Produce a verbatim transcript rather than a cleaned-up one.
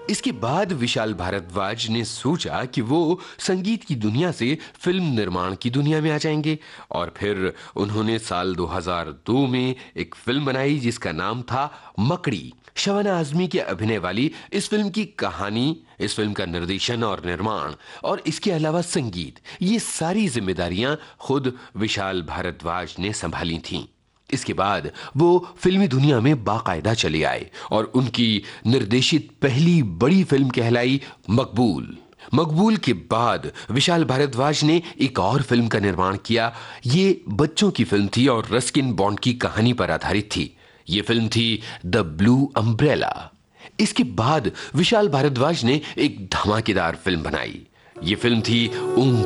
इसके बाद विशाल भारद्वाज ने सोचा कि वो संगीत की दुनिया से फिल्म निर्माण की दुनिया में आ जाएंगे और फिर उन्होंने साल दो हज़ार दो में एक फिल्म बनाई जिसका नाम था मकड़ी। शबाना आजमी के अभिनय वाली इस फिल्म की कहानी, इस फिल्म का निर्देशन और निर्माण और इसके अलावा संगीत, ये सारी जिम्मेदारियां खुद विशाल भारद्वाज ने संभाली थीं। इसके बाद वो फिल्मी दुनिया में बाकायदा चले आए और उनकी निर्देशित पहली बड़ी फिल्म कहलाई मकबूल। मकबूल के बाद विशाल भारद्वाज ने एक और फिल्म का निर्माण किया। ये बच्चों की फिल्म थी और रस्किन बॉन्ड की कहानी पर आधारित थी। ये फिल्म थी द ब्लू अम्ब्रेला। इसके बाद विशाल भारद्वाज ने एक धमाकेदार फिल्म बनाई। ये फिल्म थी ऊं